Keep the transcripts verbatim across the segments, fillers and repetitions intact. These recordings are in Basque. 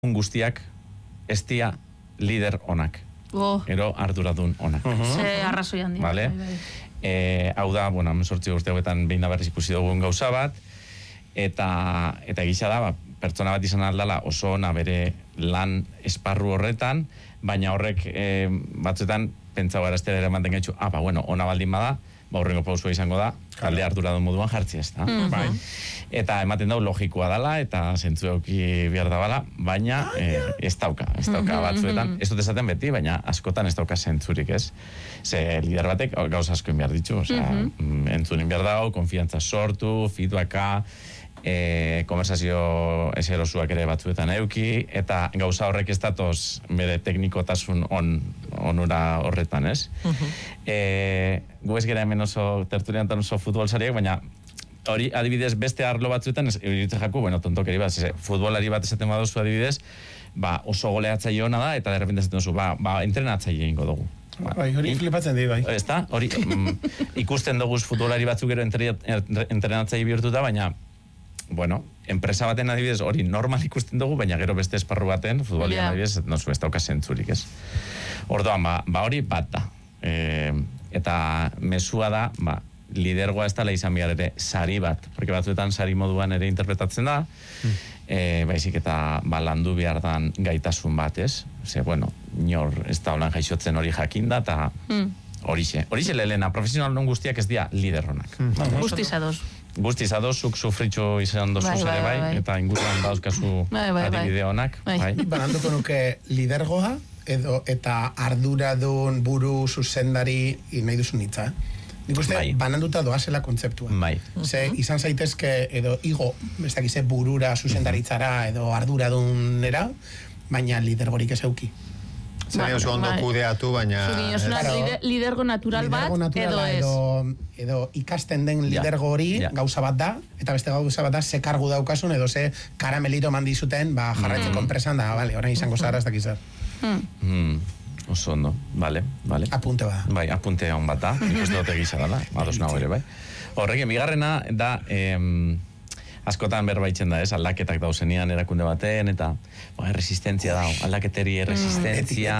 guztiak ez dira lider onak. Oh. Ero arduradun onak. Uh-huh. Ze arrazoi handia. Vale? Bai, bai. E, hau da, bueno, sortzi urte hauetan behin da berriz ikusi dugun gauza bat, eta eta gisa da, ba, pertsona bat izan aldala oso ona bere lan esparru horretan, baina horrek e, batzuetan pentsau garaztea ere manten gaitxu, ah, ba, bueno, ona baldin bada, ba, horrengo pausua izango da, talde arduradun moduan jartzi ez da. Uh-huh. Bai. Eta ematen dau logikoa dala, eta zentzu euki behar da bala, baina e, ez dauka, ez dauka uh-huh. batzuetan, ez dut esaten beti, baina askotan ez dauka zentzurik, ez? Ze lider batek gauza asko behar ditu, osea, uh-huh. entzunin behar dau, konfiantza sortu, feedbacka, e, konversazio eserosuak ere batzuetan euki, eta gauza horrek ez datoz bere teknikotasun on, onura horretan, ez? Uh-huh. E, gu ez gara hemen oso tertuliantan oso futbolzariak, baina hori adibidez beste arlo batzuetan, iruditzen jaku, bueno, tontokeri bat, ze, futbolari bat esaten badozu adibidez, ba, oso goleatzaile hona da, eta derrepente esaten duzu, ba, ba entrenatzaile ingo dugu. Ba, bai, hori flipatzen di, bai. Ez da, hori, mm, ikusten dugu futbolari batzuk gero entrenatzaile bihurtuta, baina bueno, enpresa baten adibidez hori normal ikusten dugu, baina gero beste esparru baten, futbolian yeah. adibidez, no ez dauka zentzurik, ez? Orduan, ba, ba hori bat da. E, eta mesua da, ba, lidergoa ez dela izan behar ere sari bat, porque batzuetan sari moduan ere interpretatzen da, mm. e, baizik eta ba, landu behar dan gaitasun bat, ez? Ze, bueno, inor ez da holan jaixotzen hori jakinda, eta mm. horixe. Horixe lehena, profesional non guztiak ez dira liderronak. Mm. Guztiz ados. Guztiz ados, zuk sufritxo izan dozuz bai, ere bai, bai, eta inguruan dauzkazu bai, bai, adibide honak. Bai. Bai. Bananduko nuke lidergoa, edo eta arduradun buru zuzendari nahi duzun hitza. Nik uste, bai. bananduta doazela kontzeptua. Bai. Ze, izan zaitezke, edo igo, ez dakize burura zuzendaritzara, edo arduradunera, baina lidergorik ez euki. Zene oso ondo kudeatu, baina... Claro, lidergo natural bat, edo ez. Edo, edo ikasten den lidergo hori ja. gauza bat da, eta beste gauza bat da, ze kargu daukasun, edo ze karamelito mandizuten, ba, jarraitzeko mm. enpresan da, bale, orain izango zara, ez dakizar. Mm. Mm. Oso ondo, bale, bale. Apunte ba. Bai, apunte hon bat da, nik uste dute gisa da, ados nago ere, bai. Horrek, bigarrena da... Em, askotan berbaitzen da, ez, aldaketak dauzenian erakunde baten, eta oh, resistentzia da, aldaketeri resistentzia,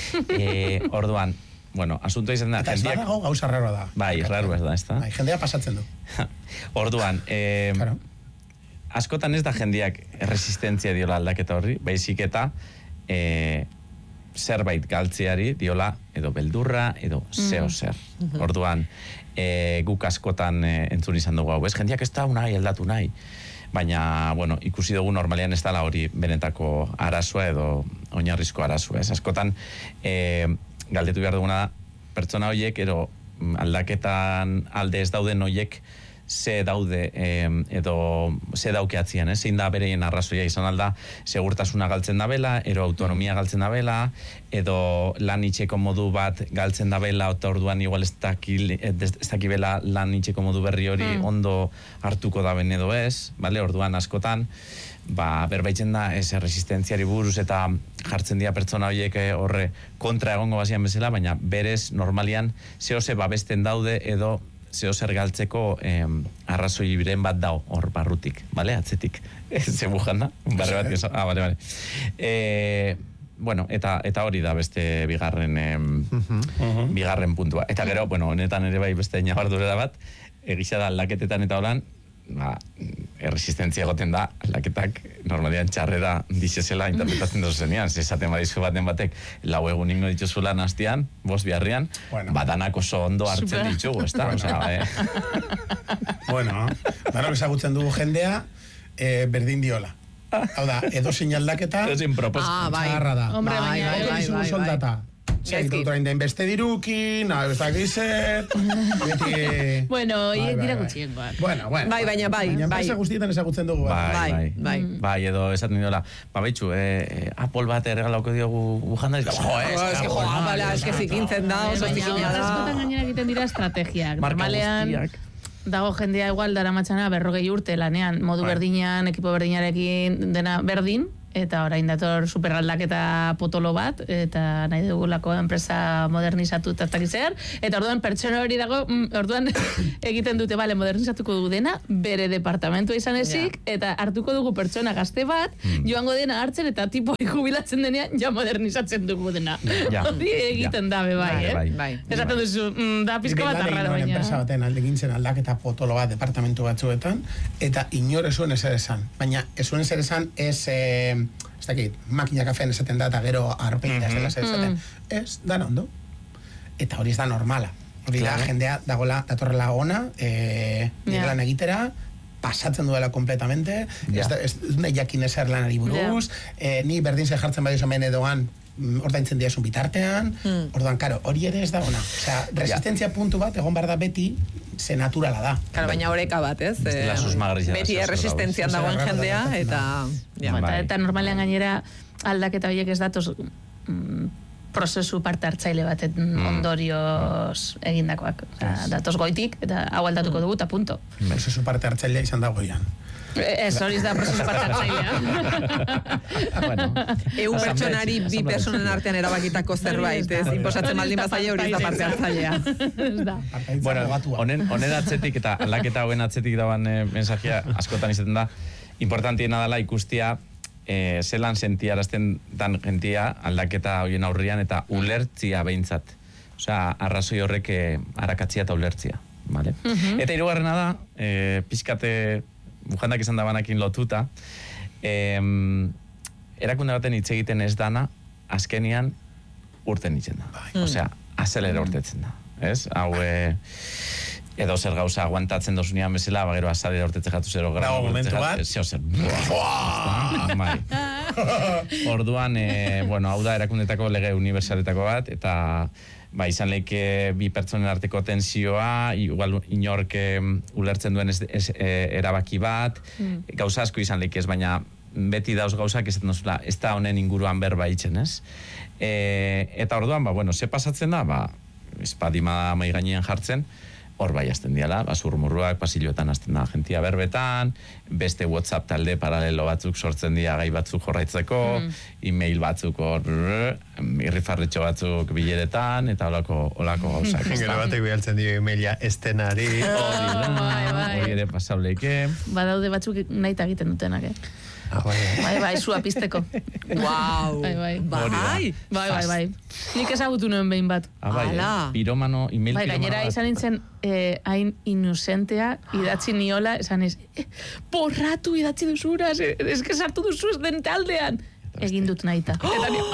eh, orduan, bueno, asunto izan da... Eta ez badago gauza raro da. Bai, raro ez da, ez da. Bai, jendea pasatzen du. Orduan, eh, claro. askotan ez da jendeak resistentzia diola aldaketa horri, baizik eta eh, zerbait galtzeari diola edo beldurra, edo zeo zer. Mm-hmm. Orduan, E, guk askotan e, entzun izan dugu hau, ez jendeak ez da nahi, aldatu nahi, baina, bueno, ikusi dugu normalean ez dala hori benetako arazoa edo oinarrizko arazoa, ez askotan e, galdetu behar duguna da, pertsona horiek edo aldaketan alde ez dauden horiek ze daude eh, edo ze daukeatzian, eh? Zein da bereien arrazoia izan alda, segurtasuna galtzen da bela, ero autonomia galtzen da bela, edo lan itxeko modu bat galtzen da bela, eta orduan igual ez dakibela lan itxeko modu berri hori mm. ondo hartuko da ben edo ez, vale? Orduan askotan, ba, berbaitzen da ez resistentziari buruz eta jartzen dira pertsona horiek horre kontra egongo bazian bezala, baina berez normalian zehose babesten daude edo zeo zer galtzeko eh, arrazoi biren bat dao hor barrutik, bale, atzetik. Ze bujan da? Barre bat, ah, bale, bale. E, bueno, eta, eta hori da beste bigarren eh, uh-huh. bigarren puntua. Eta gero, bueno, honetan ere bai beste nabardurera bat, egisa da aldaketetan eta holan, ba, erresistentzia egoten da, aldaketak normalian txarrera dizezela interpretatzen dozu zenian, zezaten badizu baten batek lau egun ingo dituzula nastian, bost biharrian, bueno. Badanak oso ondo hartzen ditugu, ez da? Bueno, eh. bueno dara ezagutzen dugu jendea, eh, berdin diola. Hau da, edo zein aldaketa, ah, bai. txarra da. Hombre, bai, bai, bai, bai, soldata. Zaitu train den beste dirukin, ez dakizet, beti... Bueno, dira gutxien, bai. Bueno, bueno. Bai, baina bai, baina bai. enpresa guztietan ezagutzen dugu, bai. Bai, bai. Bai, bai edo esaten diola, ba, betxu, eh, Apple bat erregalauko diogu bujandari, jo, ez, ez que joa, bala, ez que zikintzen da, oso zikina da. Askotan gainera egiten dira estrategiak. Normalean, dago jendea igual dara matxana berrogei urte lanean, modu berdinean, ekipo berdinarekin dena berdin, eta orain dator superaldaketa potolo bat, eta nahi dugulako enpresa modernizatu eta zer, eta orduan pertsona hori dago, mm, orduan egiten dute, bale, modernizatuko dugu dena, bere departamentua izan ezik, yeah. eta hartuko dugu pertsona gazte bat, mm. joango dena hartzen, eta tipo hori jubilatzen denean, ja modernizatzen dugu dena. Ja. Hori egiten yeah. dabe bai, eh? Bai, bai. Esaten duzu, mm, da pizko bat arraro baina. Enpresa baten alde gintzen aldaketa potolo bat departamentu batzuetan, eta inor esuen ezer esan. Baina, esuen ezer esan, ez... Eh, ez dakit, makina kafean esaten da, eta gero arpegira mm -hmm. esaten. Mm. Ez, da ondo. Eta hori ez da normala. Hori claro. da, jendea dagoela, datorrela ona, e, yeah. lan egitera, pasatzen duela kompletamente, yeah. ez, ez, ez nahi jakin ezer lanari buruz, yeah. e, ni berdin ze jartzen badizu hemen edoan, ordaintzen diazun bitartean, mm. orduan, karo, hori ere ez da ona. Osea, resistentzia yeah. puntu bat, egon behar da beti, ze naturala da. Claro, baina oreka bat, ez? Eh, beti erresistentzian dagoen jendea, eta... Ja. Eta, eta normalean gainera aldaketa horiek ez datoz mm, prozesu parte hartzaile baten mm. ondorioz egindakoak. Yes. Datoz goitik, eta hau aldatuko dugu, eta punto. Prozesu parte hartzailea izan dago ian. Ez, hori da prozesu parte hartzailea. bueno, Egun pertsonari bi personen artean erabakitako zerbait, ez? Inposatzen baldin bazaile hori da parte hartzailea. Bueno, honen, honen atzetik eta aldaketa hoen atzetik daban eh, mensajea askotan izaten da, importantiena dela ikustia eh, zelan sentiarazten dan gentia aldaketa horien aurrian eta ulertzia behintzat. Osea, arrazoi horrek eh, arakatzia eta ulertzia. Vale? Uh-huh. Eta hirugarrena da, eh, pixkate bujandak izan dabanakin lotuta, eh, erakunde baten hitz egiten ez dana, azkenian urten itzen da. Mm. Osea, azelera urtetzen da. Ez? Hau, eh, edo zer gauza aguantatzen dozunean bezala, bagero azalera urtetzen jatu zero gara. Dago momentu bat? Zeo zer. Orduan, eh, bueno, hau da erakundetako lege unibertsaletako bat, eta ba, izan leike bi pertsonen arteko tensioa, igual inork ulertzen duen ez, ez, e, erabaki bat, mm. gauza asko izan leike ez, baina beti dauz gauzak ez duzula, ez da honen inguruan berba itzen, ez? E, eta orduan, ba, bueno, ze pasatzen da, ba, espadima mai gainean jartzen, hor bai azten diala, basurmurruak, pasilloetan azten da gentia berbetan, beste WhatsApp talde paralelo batzuk sortzen dira gai batzuk jorraitzeko, mm. e-mail batzuk hor, irrifarretxo batzuk bileretan, eta holako, holako gauzak. Gero batek bihaltzen dio e-maila estenari. Hori da, hori ere pasauleike. Badaude batzuk nahi egiten dutenak, eh? Ah, bai, bai, bai, sua pizteko. Wow. Bai, bai. Bai, bai, bai, bai. Nik ezagutu nuen behin bat. Ah, bai, eh? Piromano, email bai, piromano. Gainera izan nintzen, eh, hain inusentea, idatzi niola, esan ez, eh, porratu idatzi duzuraz, ez que sartu duzu ez den taldean. Egin dut nahita. Eta ni,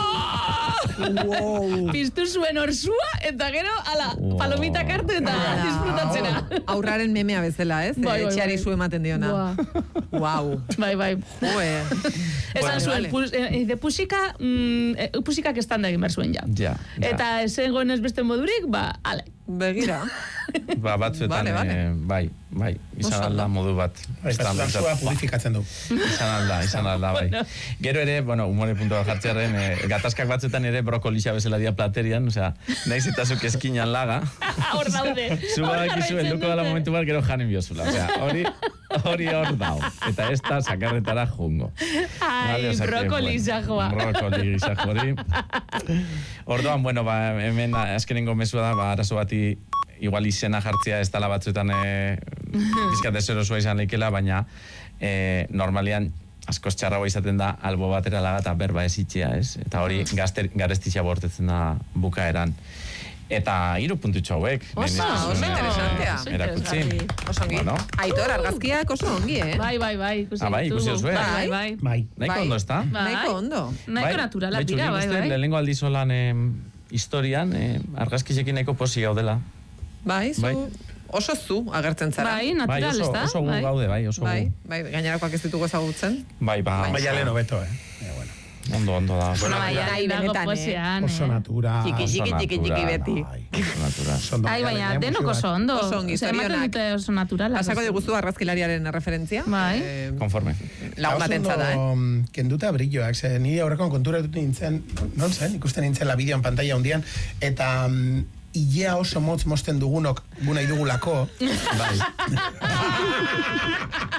wow. Piztu zuen orzua, eta gero, ala, wow. Palomitak hartu eta disfrutatzena. Aurraren memea bezala, ez? Bai, bai, etxeari bai. zu ematen diona. Wow. Bai, bai. Esan zuen, de pusika, mm, pusikak estanda egin behar zuen ja. Ja, ja. Eta esengoen ez beste modurik, ba, ale. Begira. Ba, batzuetan, vale, vale. Eh, bai, bai, izan alda modu bat. Izan zua purifikatzen du. Izan alda, izan alda, bai. Gero ere, bueno, humore puntua jartzearen, eh, gatazkak batzuetan ere brokolisa bezala dia platerian, osea, nahiz eta zuk eskinan laga. Hor daude. Zuba dakizu, helduko dela momentu bat, gero janen biozula. Osea, hori, hori hor dau. Eta ez da sakarretara jungo. Ai, vale, brokolisa joa. Brokolisa jori. Orduan, bueno, ba, hemen azkenengo mesua da, ba, arazo bati igual izena jartzea ez dala batzuetan e, bizkat eserosua izan leikela, baina e, normalian askoz txarragoa izaten da albo batera laga eta berba ez itxea, ez? Eta hori garestitxa bortetzen da bukaeran. Eta hiru puntutxo hauek. Oso, oso interesantea. Erakutsi. Oso ongi. Bueno. Aitor, argazkiak oso ongi, eh? Bai, bai, bai. Ah, bai, ikusi osue. Bai, bai. Bai. Nahiko ondo, ez da? Nahiko ondo. Nahiko naturalak dira, bai, bai. Lehenengo aldizolan eh, historian, eh, argazkizekin nahiko posi gaudela. Bai, zu, bai. Oso zu agertzen zara. Bai, natural, ez da? Bai, oso gu bai. Gaude, bai, oso bai, gu. Bai, gainerakoak ez ditugu ezagutzen. Bai, ba. Bai, aleno beto, eh? Ja, bueno. Ondo, ondo da. Bueno, bai, nahi benetan, eh? Oso natura. Txiki, txiki, txiki, txiki beti. Oso natura. Ai, baina, denok oso ondo. Oso ongi, zorionak. Oso natural. Pasako diguztu argazkilariaren referentzia. Bai. Eh, Konforme. Lagun batentza da, eh? Kenduta brilloak, ze nire aurrekoan kontura dut nintzen, non zen, ikusten nintzen la bideoan pantalla hundian, eta ilea oso motz mosten dugunok guna idugulako. Bai.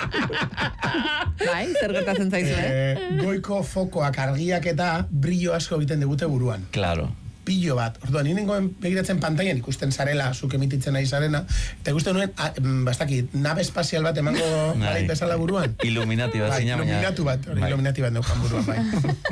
Bai, zer gertatzen zaizu, eh? Eh, goiko fokoak argiak eta brillo asko egiten digute buruan. Claro. Pillo bat. Orduan, nien nengoen begiratzen pantailan ikusten zarela, zuk emititzen nahi zarena, eta ikusten nuen, ah, bastakit, nabe espazial bat emango garai bezala buruan. Iluminati bat Bai, zina, baina... iluminatu bat, hori, iluminati bat daukan buruan, bai.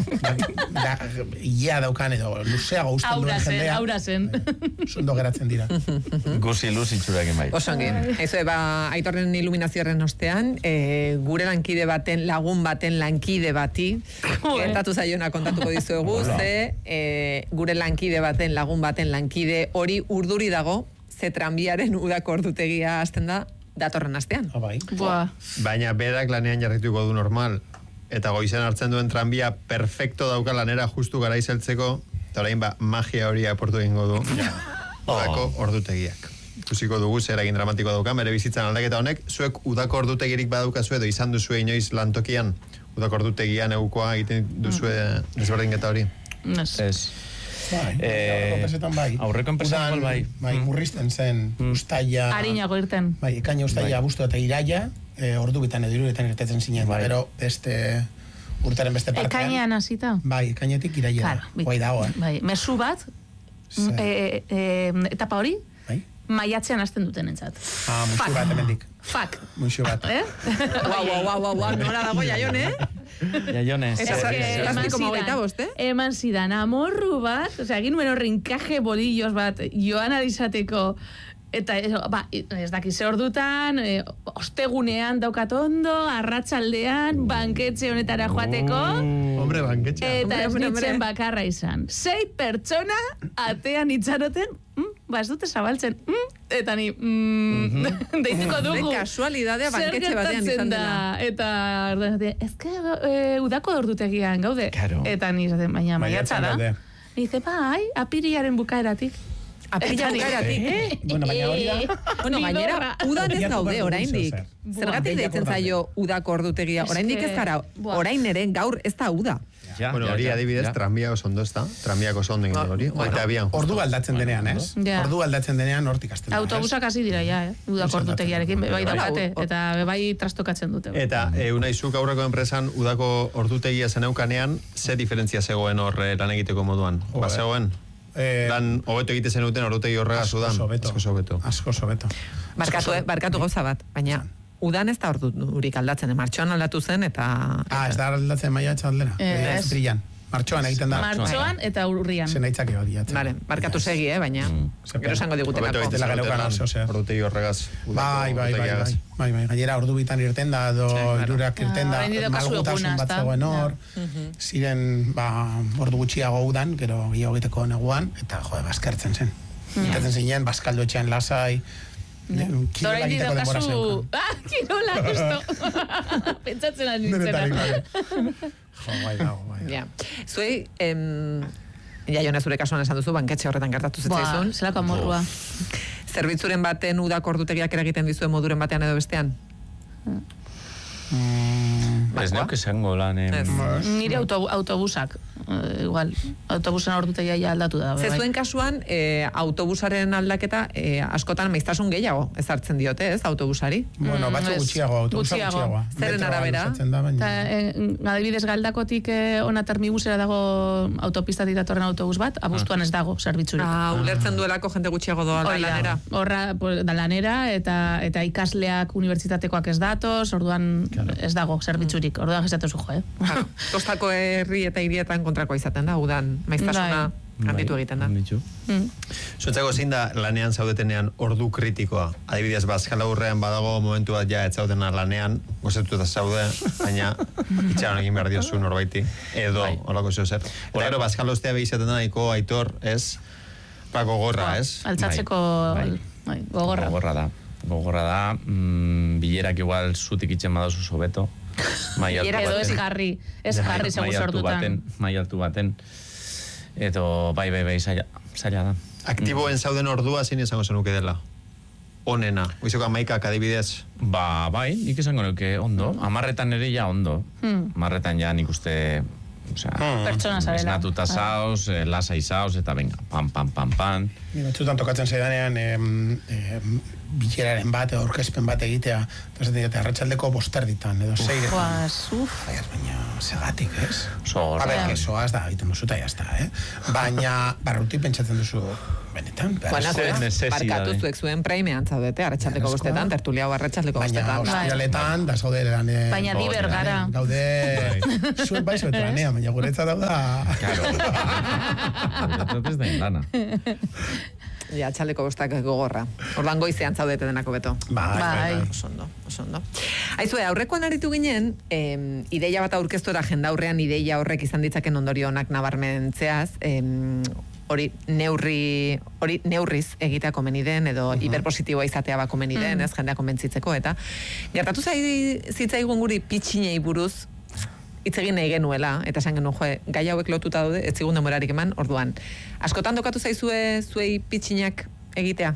Bai, da, ia daukan edo, luzeago usten Aura duen zen, jendea. aura zen. Zundo geratzen dira. Gusi luz itxurakin bai. Osongi. Eso, ba, Aitorren iluminazioaren ostean, eh, gure lankide baten, lagun baten lankide bati, gertatu zaiona kontatuko dizuegu, ze eh, gure lankide baten, lagun baten lankide hori urduri dago, ze tranbiaren udako ordutegia hasten da datorren astean. Ah, bai. Buah. Baina berak lanean jarrituko du normal. Eta goizen hartzen duen tranbia perfecto dauka lanera justu gara izeltzeko, eta orain ba, magia hori aportu egingo du. Udako ordutegiak. Ikusiko dugu zer egin dramatiko dauka, bere bizitzan aldaketa honek, zuek udako ordutegirik badaukazu edo izan duzue inoiz lantokian, udako ordutegian eukoa egiten duzue desberdinketa hori. Ez. Ez. Bai, Eh, aurreko enpresetan bai. aurreko enpresetan Udan, bai. Bai, murrizten zen, ustaia... Harinago irten. Bai, ekaina ustaia, abuztu eta iraia, e, ordu bitan edo iruretan irtetzen zinen, Bai. gero beste urtaren beste partean. Ekainean hasita. Bai, ekainetik iraia. Claro, bai. Guai dago, eh? Bai, mezu bat, Ze- mm, e, e, etapa hori, Bai? maiatzean hasten duten entzat. Ah, musu Fuck. bat hemendik. Fuck. Musu bat. Eh? Guau, guau, guau, guau, guau, nola dago jaion, eh? Jaionez. Eta Ez zer- que zazpi eman koma hogeita zidan- bost, eh? Eman zidan amorru bat, osea, egin nuen horre enkaje bolillos bat, joan alizateko, eta ez, ba, ez dakiz ze ordutan, e, ostegunean daukat ondo, arratsaldean, banketxe honetara joateko, Hombre, banketxa. eta Hombre, ez hombre, nintzen hombre. bakarra izan. Sei pertsona atean itxaroten, mm, ba ez dute zabaltzen, mm, eta ni, mm, deituko Ze dugu. kasualidadea Zer banketxe batean gertatzen izan da? dela. Eta, orduan, ez que e, udako ordutegian gaude. Claro. Eta ni esaten, baina maiatza Maiatzean da. gaude. Ni dice, bai, apiriaren bukaeratik. Apiriaren Eta ni, bukaeratik. eh, Bueno, baina hori da- eh, Bueno, gainera, bidorra. udan ez Bilatu gaude behar dugu oraindik. zer. Zergatik Buah, deitzen zaio udako ordutegia? Ez Oraindik que- ez gara, buah. orain ere gaur ez da uda. Ja, Bueno, ja, hori ja, adibidez, ja. tranbia oso ondo ez da? Tranbiak oso ondo egin du hori. Bueno, Eta abian. Ordu aldatzen denean, ez? Ja. Ordu aldatzen denean hortik hasten da. ez? Autobusak hasi dira, ja, eh? Udako ordutegiarekin, bai Bai. daukate, eta bai trastokatzen dute. Eta e, unaizuk aurreko enpresan udako ordutegia zeneukanean, ze diferentzia zegoen horre lan egiteko moduan? Jo, Ba, eh. zegoen? Eh, Lan hobeto egite zenuten ordutegi horregaz asko udan? sobeto. Asko sobeto. Asko sobeto. Barkatu, eh, barkatu gauza bat, baina udan ez da ordurik aldatzen, eh? Martxoan aldatu zen eta... Ah, ez da aldatzen maiatza aldera? Eh, Ez ez. brillan. Martxoan egiten da. Martxoan eta urrian. Zen aitzake hori atzen. Vale, barkatu segi, eh, baina gero esango Hobeto digutelako. egite Dela zenuten geneukan lan oso zer. ordutegi horregaz. udako Bai, bai, bai, bai, ordutegiagaz. bai, bai, gainera ordu bitan irten da, edo claro. irurak irten da, Ah, oraindik daukazu malgutasun eguna, bat ezta? zegoen hor, ziren, ba, ordu gutxiago udan, gero gehiago egiteko neguan, eta, jode, baskertzen zen. Ikatzen zinen, baskaldo etxean lasai, kirola Oraindik egiteko denbora daukazu... zeukan. Ah, kirola, justo. Pentsatzen ari Denetarik, nintzena. bai. Jo, bai dago, bai. Ja. Zuei, em, ja, jone zure kasuan esan duzu, banketxe horretan gertatu Buah, zitzaizun. zelako amorrua. Zerbitzuren baten udako ordutegiak eragiten dizue moduren batean edo bestean? Ez neuk esango lan... em, Ez. Nire autobu autobusak, eh, igual, autobusen ordutegia ja aldatu da. Ze bai. zuen kasuan, eh, autobusaren aldaketa eh, askotan maiztasun gehiago ezartzen diote, ez, autobusari? Bueno, Mm, batzu ez. gutxiago, autobusa Gutxiago. gutxiagoa. Zeren Metroa arabera? luzatzen da, baina- Eta, eh, adibidez, galdakotik eh, ona termibusera dago autopistatik datorren autobus bat, abuztuan ez dago zerbitzurik. Ah, ulertzen duelako jende gutxiago doa Hori da. lanera. Horra, pues, da lanera, eta, eta ikasleak unibertsitatekoak ez datoz, orduan ez dago zerbitzurik, orduan gesatu zu jo, eh? Claro. Kostako herri eta hirietan kontrakoa izaten da, udan maiztasuna handitu egiten da. handitu. Mm. Zuentzako zein da lanean zaudetenean ordu kritikoa? Adibidez, bazkala urrean badago momentu bat ja ez zaudena lanean, gozetuta zaude, baina itxaron egin behar diozu norbaiti, edo, Bai. holako zeo zer. Eta gero, bazkala ustea behizaten da nahiko aitor, ez? Pako gorra, ez? Altzatzeko Bai, bai. Bai, gogorra. Gogorra da. Gogorra da, mm, bilerak igual zutik itxen badazu sobeto. Mai altu Edo ez baten. garri, ez jarri Mai segur altu baten, sortutan. mai altu baten. Edo, bai, bai, bai, zaila, zaila da. Aktiboen zauden ordua zein izango zenuke dela? Onena. Goizoko amaikak adibidez. Ba, bai, nik esango nuke ondo. Amarretan ere ja ondo. Hmm. Amarretan ja nik uste Osea, pertsona zarela. esnatuta zauz, eh, lasai zauz, eta venga, pam, pam, pam, pam. Ni batzutan tokatzen zaidanean em, em, bileraren bat, edo orkespen bat egitea, eta zaten dira, arratsaldeko bosterditan, edo zeiretan. Guaz, uf. Baina, segatik, ez? Oso A ber, horra. que soaz da, egiten duzu eta jazta, eh? Baina, barruti pentsatzen duzu, benetan, Bueno, Zer zuek, necesidade. barkatu zuek zuen praimean zaudete, arratsaldeko Beharrezkoa. bostetan, tertulia hau arratsaldeko baina bostetan. ospitaletan, da zaude lanean. Baina Bo, diber gara. Gaude, zuek bai zuet lanean, baina guretzat hau da... Claro. Entonces da indana. Ja, txaldeko bostak gogorra. Ordan goizean zaudete denako beto. Bai, Bai. Oso ondo, oso ondo. Aizue, aurrekoan aritu ginen, em, ideia bat aurkeztora jendaurrean ideia horrek izan ditzaken ondorio onak nabarmentzeaz, em, hori neurri hori neurriz egitea komeni den edo hiperpositiboa izatea ba komeni den, ez jendea konbentzitzeko eta gertatu zai zitzaigun guri pitxinei buruz hitz egin nahi genuela, eta esan genuen, jo, gai hauek lotuta daude, ez zigun demorarik eman, orduan. Askotan dokatu zaizue zuei pitxinak egitea?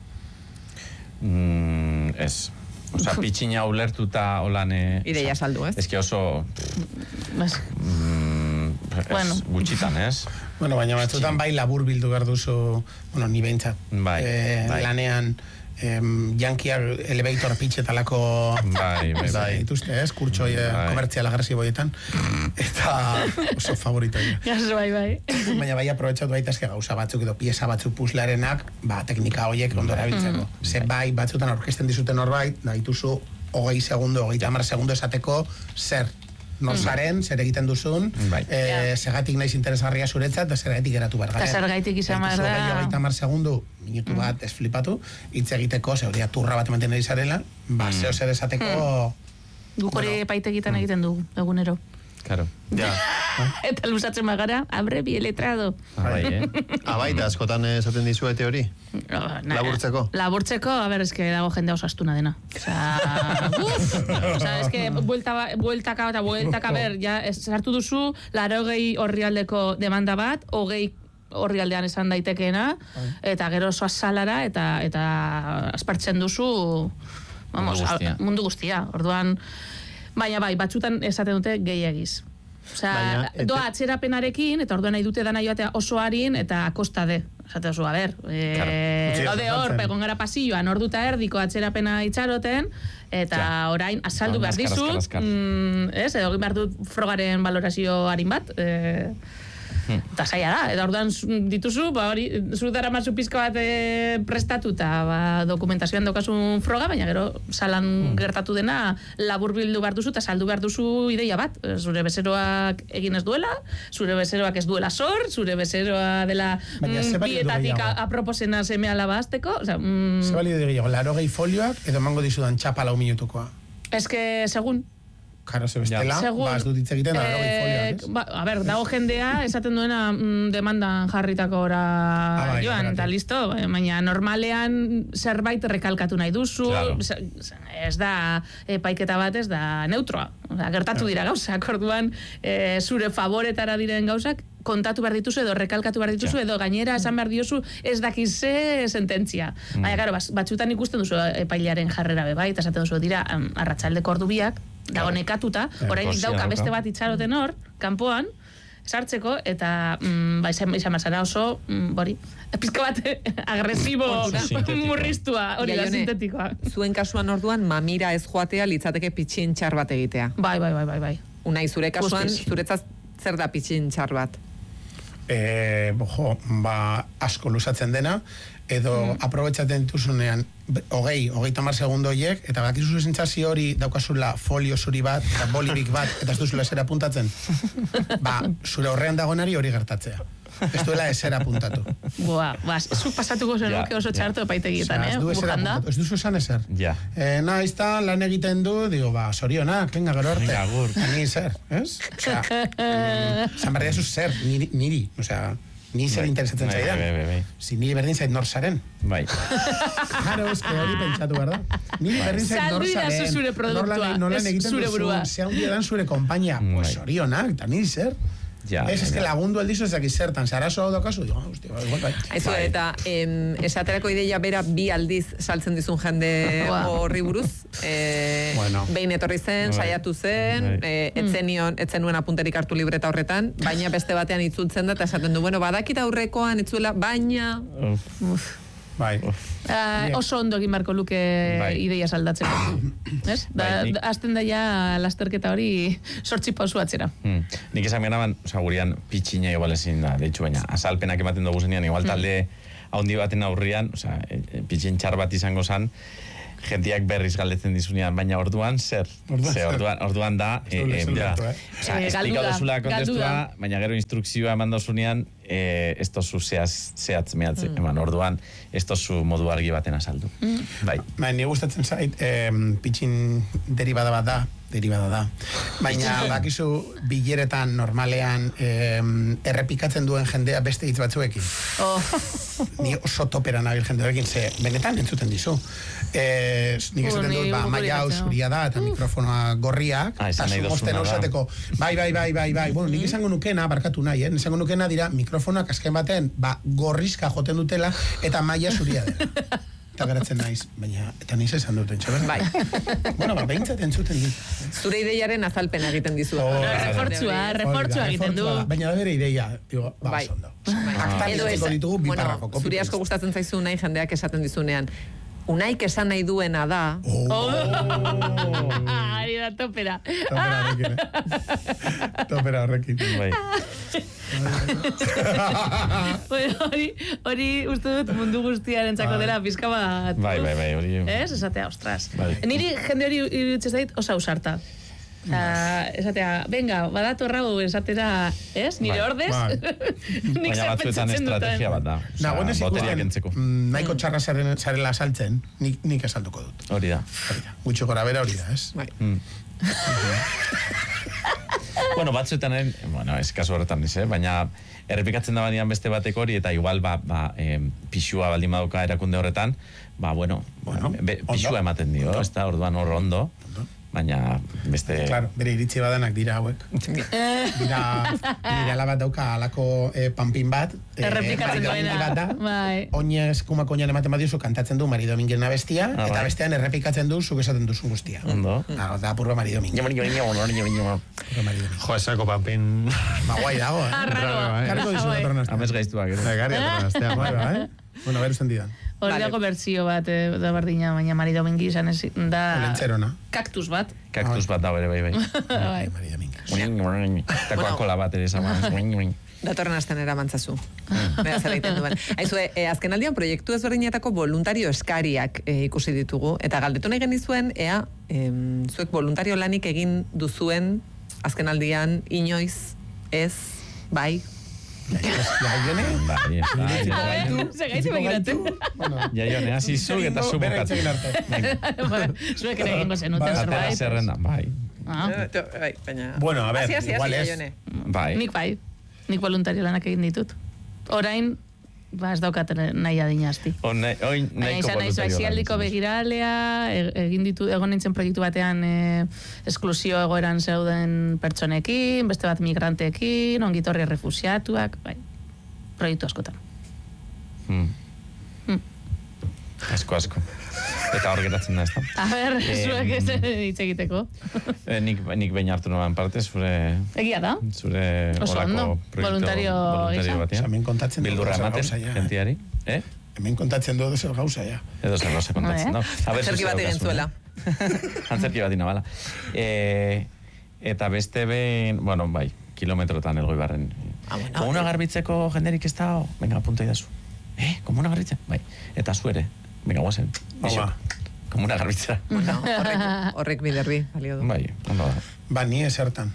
Mm, ez. Osa, pitxina ulertuta holan... Eh, Ideia osea, saldu, ez? Ez que oso... Bas, Mm, ez, Bueno. gutxitan, ez? Bueno, baina batzutan bai labur bildu behar duzu, bueno, ni behintzat, Bai, eh, bai. lanean, em, jankiak elevator pitch etalako Bai, bai, bai. dituzte, ez? Kurtso Bai. komertzial agresiboietan. Eta oso favorito. gas, bai, bai. Baina bai aprobetxatu baita eske gauza batzuk edo pieza batzuk puzlearenak, ba, teknika horiek ondo erabiltzeko. Ze bai batzutan aurkezten dizuten norbait, da dituzu hogei segundo, hogeita hamar segundo esateko zer nor zaren, zer egiten duzun, Bai. eh, segatik naiz interesgarria zuretzat, eta zergatik geratu behar garen. Eta zergatik izan behar da. Hogei, hogeita hamar segundo, minutu bat ez flipatu, hitz egiteko, ze hori turra bat ematen ari zarela, ba, zeo zer esateko... Guk hori Bueno. epaitegitan egiten dugu, egunero. Claro. Ja. Eta luzatzen bagara, abre bi letrado. Bai, eh? Abaita, askotan esaten dizuete hori? Na- Laburtzeko? Laburtzeko, a ber, eske dago jende oso astuna dena. Osea, uf! Osea, eske buelta ba- bueltaka eta bueltaka, a ber, ja, ez- sartu duzu, laurogei orrialdeko demanda bat, hogei orrialdean esan daitekeena, eta gero oso azalara, eta, eta aspartzen duzu, vamos, Mundu guztia. a- mundu guztia. Orduan, baina bai, batzutan esaten dute gehiagiz. Osea, Baina, ete- doa atzerapenarekin, eta orduan nahi dute dana joatea oso harin, eta akostade. Esate oso, a ber, e, Utzi gaude hor, azaltzen. pegon gara pasilloan, orduta erdiko atzerapena itxaroten, eta Ja. orain azaldu Hor, behar azkar, dizut, azkar, azkar. mm, ez, edo egin behar dut frogaren valorazio harin bat, e, eta zaila da, eta orduan zu- dituzu, ba hori, zu dara mazu pizka bat e, prestatuta, ba, dokumentazioan daukasun froga, baina gero salan gertatu dena labur bildu behar duzu, eta saldu behar duzu ideia bat, zure bezeroak egin ez duela, zure bezeroak ez duela sor, zure bezeroa dela Baina ze mm, balio du bietatik gehiago? a- aproposena seme alaba azteko, osea, mm, Ze balio gehiago, larogei folioak, edo emango dizudan txapa lau minutukoa. eske, segun, Karo, ze bestela, Segun, ba, ez dut hitz egiten, da, larogei eh, folioak, ez? ba, a ber, dago jendea esaten duena mm, demandan jarritako ora Ah, bai, joan, horregatik. eta listo, eh, baina normalean zerbait rekalkatu nahi duzu, Claro. ze- ze- ez da epaiketa bat, ez da neutroa. Osea, gertatu dira gauzak, orduan eh, zure favoretara diren gauzak kontatu behar dituzu edo rekalkatu behar dituzu edo gainera esan behar diozu ez dakiz ze sententzia. Baina, karo, bas- batzutan ikusten duzu epailearen jarrera be bai, eta esaten duzu dira em, arratsaldeko ordu biak, dago nekatuta, orainik Posia dauka beste dauka. bat itxaroten hor, kanpoan, sartzeko, eta mm, ba, izan, izan bazara oso, mm, bori, pizka bat agresibo Oso sintetikoa. murriztua, hori da Jaione, sintetikoa. Zuen kasuan orduan mamira ez joatea litzateke pitxin txar bat egitea. Bai, bai, bai, bai, bai. Unai, zure kasuan, Guztiz. zuretzat zer da pitxin txar bat? Eh, bojo, ba, asko luzatzen dena, edo mm. aprobetxaten dituzunean, be- hogei, hogeita mar segundo horiek, eta bakizu sentsazio hori daukazula folio zuri bat, eta bolibik bat, eta ez duzula esera apuntatzen. Ba, zure horrean dagonari hori gertatzea. Ez duela esera apuntatu. Boa, ba, zu pasatuko zenuke Ja, oso ja. txarto epaitegietan, Osea, eh? ez du esera Bujanda. apuntatu. Ez duzu esan ezer. Ja. Eh, naiz da, lan egiten du, digo, ba, sorionak, venga, gero arte. Venga, agur. Ni zer, ez? Osea, mm, zan behar diazu zer, niri, niri. Osea, ni zer Bai. interesatzen Bai, zaidan. bai, bai, bai. Si niri berdin zait nor zaren. Bai. Claro, es que hori pentsatu, behar da? Niri berdin zait nor Saldu idazu zaren. zure produktua, Nolan ez egiten zure duzu, burua. ze handia dan zure kompainia. Pues Bai. sorionak, eta niri zer. Ja, ez, ez que ja. lagundu aldizu ezak izertan, zarazo hau daukazu, digo, hostia, igual bai. Aizu, Bai. eta em, esaterako ideia bera bi aldiz saltzen dizun jende horri buruz. E, Bueno. Behin etorri zen, Bai. saiatu zen, Bai. e, etzen nion, etzen nuen apunterik hartu libreta horretan, baina beste batean itzultzen da, eta esaten du, bueno, badakit aurrekoan itzuela, baina... Uf. Bai. Uh, oso ondo egin barko luke Bai. ideia saldatzeko. Ez? Da, Bai, nik- da, azten da ja lasterketa hori sortzi pausu atzera. Hmm. Nik esan benaban, oza, gurian pitxina igual ezin da, deitxu, baina azalpenak ematen dugu zenean, igual talde haundi baten aurrian, oza, pitxin txar bat izango zan, jentiak berriz galdetzen dizunean, baina orduan zer? Orduan Ze, zer? orduan, orduan da, Ez du eh, ulertzen eh, datu, eh? Oza, Eh, esplikau galdu da, duzula galdu kontestua, da. baina gero instrukzioa eman dozunean, eh, ez tozu zehatz, zehatz mehatze, eman, orduan, ez tozu modu argi baten azaldu. Bai. Ba, ni gustatzen zait, eh, pitxin deribada bat da, deribada da. Baina, bakizu, bileretan normalean eh, errepikatzen duen jendea beste hitz batzuekin. Oh. Ni oso topera nabil jendearekin, ze benetan entzuten dizu. Eh, nik esaten Uni dut, ba, uguri maila hau batzen, zuria da, eta mikrofonoa gorriak, Ah, esan eta nahi zumosten duzuna da. ausateko, bai, bai, bai, bai, bai. Bueno, nik esango nukena, barkatu nahi, eh? Esango nukena dira mikrofonoak azken baten, ba, gorrizka joten dutela, eta maila zuria dela. Eta geratzen naiz, baina, eta niz esan dut, entxo, Bai. Bueno, ba, behintzat entzuten dit. Zure ideiaren azalpena egiten dizu. Oh, Refortzua, refortzua egiten du. Hori da, Baina da bere ideia, digo, ba, Bai. oso ondo. Aktan Edo izango ez- ditugu bi bueno, parrafo, copy zuri asko paste. gustatzen zaizu nahi jendeak esaten dizunean. Unaik esan nahi duena da, Oh, Ari da topera. topera horrekin, eh? Topera horrekin. Bai. Bueno, hori, hori uste dut mundu guztiaren txako dela pizka bat. Bai, bai, bai, hori... Ez, esatea, ostras. Bai. Niri jende hori iruditzen zait osa usarta. Uh, esatea, venga, badatu errago esatera, ez? Nire Bai. ordez? Bai. Nik Baina zer batzuetan pentsatzen duten. estrategia bat da. Osea, Nagoenez boteriak ikusten, entzeko. mm, nahiko txarra zaren, zarela saltzen, nik, nik esalduko dut. Hori da. Hori da, gutxi gora bera hori da, ez? bai. Bueno, batzuetan, eh, bueno, ez kasu horretan ez, eh? Baina errepikatzen da banean beste batek hori, eta igual, ba, ba eh, pixua baldin baduka erakunde horretan, ba, bueno, Bueno, be, ondo. pixua ematen dio, Ondo. ez da, orduan hor ondo, baina beste... Claro, bere iritzi badanak dira hauek. Dira, nire alabat dauka alako eh, panpin bat. eh, Errepikatzen Mari Domingi duena. bat da. Bai. Oinez, kumako oinan ematen badizu, kantatzen du Mari Domingien abestia, Ah, eta bai. bestean errepikatzen du zuk esaten duzun guztia. Ondo. Da, da purba Mari Domingien. Purba Mari Domingien. Jo, esako papin... Ba, guai dago, eh? Arraroa. Karko dizu datorren astean. Amez gaiztuak, gero. Egarri atorren astea, Bai, bai. bai. Bueno, berusten didan. Hori Vale. dago bertsio bat, eh, da berdina, baina Mari Domingi izan ez, da... Olentzerona. Kaktus bat. Kaktus bat da, bere, bai, bai. Bai. Mari Domingien. Eta Coca-Cola bat ere esan. Datorren astean eramantzazu. Bera zer egiten duen. Aizu, e, azken aldian proiektu ezberdinetako voluntario eskariak e, ikusi ditugu. Eta galdetu nahi genizuen, ea, em, zuek voluntario lanik egin duzuen azken aldian inoiz, ez, bai. Jaione? Bai, ez da, A ja, ver, ja. segaitu begiratzen. Bueno, Ja, jone, hasi zu eta zu Bera bukatu. hitz egin arte. Venga, Zuek ere egingo zenuten Bai. atera zerbait. zerrenda, bai. Ah, Bai, baina... Bueno, a ver, Hasi, hasi, igual hasi, ez. Jaione. Bai. nik bai. Nik voluntario lanak egin ditut. Orain, ba ez daukat nahi adina asti. Oin Baina nahiko izan naiz voluntario baizialdiko lan. begiralea, e- egin ditu, egon nintzen proiektu batean e, esklusio egoeran zeuden pertsonekin, beste bat migranteekin, ongitorri refusiatuak, bai, proiektu askotan. Hmm. Hmm. Asko, asko. Eta hor geratzen da, ez da? A ber, Em, zuek ez hitz egiteko. Eh, nik, nik behin hartu noan parte, zure, Egia da. zure Oso olako ondo. proiektu Voluntario voluntario gisa. batean. Hemen kontatzen du Bildurra zer ematen, gauza, ja, eh? gentiari. Eh? Hemen kontatzen du zer gauza, ja. Edo zer gauza kontatzen, Eh? no? A ber, Antzerki zuze bat egin daukazun, zuela. eh? Antzerki bat inabala. Eh, eta beste behin, bueno, bai, kilometrotan elgoi barren. Ah, bueno. Komuna garbitzeko jenderik ez da, venga, punta idazu. Eh, komuna garbitzen? Bai. Eta zu ere, venga, guazen. Hala. Komuna garbitzera. Bueno, horrek, horrek biderbi, balio du. Bai, ondo da. Ba, ni esertan.